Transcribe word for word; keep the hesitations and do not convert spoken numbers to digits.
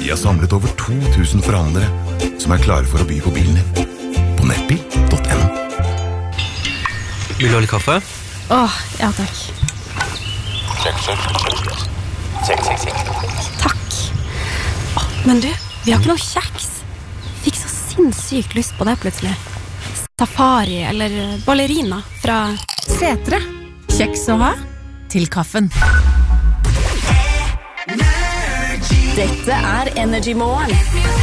Vi har samlet over to tusen forhandlere som er klare for å by på bilen din. På nettbil punktum no. Vil du ha litt kaffe? Åh, ja takk. Sjekk, sjekk. Sjekk, sjekk, sjekk. Takk. Åh, men du, vi har ikke noe kjeks. Fikk så sinnssykt lyst på det plutselig. Safari eller ballerina fra Setre. Kjeks å ha til kaffen. Dette er Energy Morgen.